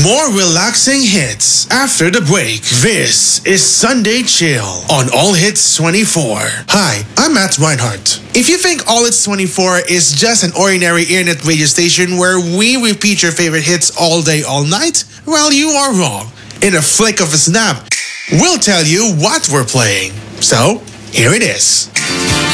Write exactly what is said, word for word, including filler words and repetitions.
More relaxing hits after the break. This is Sunday Chill on All Hits twenty-four. Hi, I'm Matt Reinhardt. If you think All Hits twenty-four is just an ordinary internet radio station where we repeat your favorite hits all day, all night, well, you are wrong. In a flick of a snap, we'll tell you what we're playing. So, here it is.